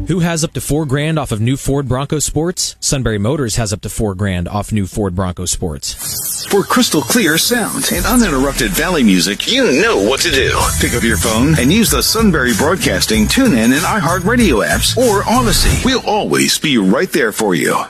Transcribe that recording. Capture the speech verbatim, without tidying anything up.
Who has up to four grand off of new Ford Bronco Sports? Sunbury Motors has up to four grand off new Ford Bronco Sports. For crystal clear sound and uninterrupted Valley music, you know what to do. Pick up your phone and use the Sunbury Broadcasting, TuneIn, and iHeartRadio apps or Odyssey. We'll always be right there for you.